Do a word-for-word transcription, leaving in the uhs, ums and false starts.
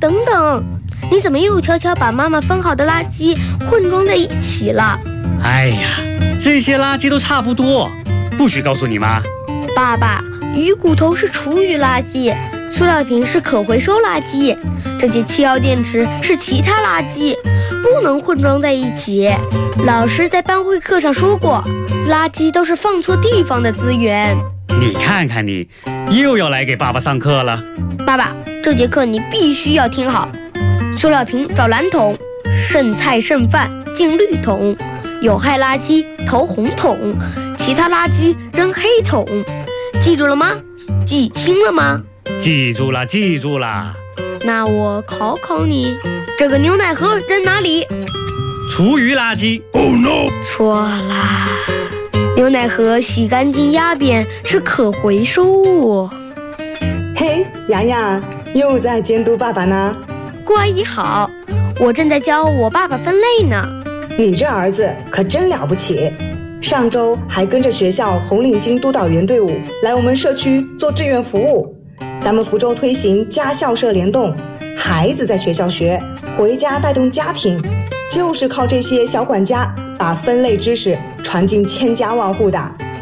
等等，你怎么又悄悄把妈妈分好的垃圾混装在一起了？ 哎呀，这些垃圾都差不多，不许告诉你妈。 爸爸，鱼骨头是厨余垃圾，塑料瓶是可回收垃圾，这节气药电池是其他垃圾，不能混装在一起。老师在班会课上说过，垃圾都是放错地方的资源。 你看看你，又要来给爸爸上课了。 爸爸，这节课你必须要听好。塑料瓶找蓝桶，剩菜剩饭进绿桶，有害垃圾投红桶，其他垃圾扔黑桶。记住了吗？记清了吗？ 记住了，记住了。 那我考考你，这个牛奶盒扔哪里？ 厨余垃圾。 Oh no！ 错啦，牛奶盒洗干净压扁是可回收物。 嘿，洋洋又在监督爸爸呢。 顾阿姨好，我正在教我爸爸分类呢。 你这儿子可真了不起，上周还跟着学校红领巾督导员队伍来我们社区做志愿服务。咱们福州推行家校社联动，孩子在学校学，回家带动家庭，就是靠这些小管家把分类知识传进千家万户的。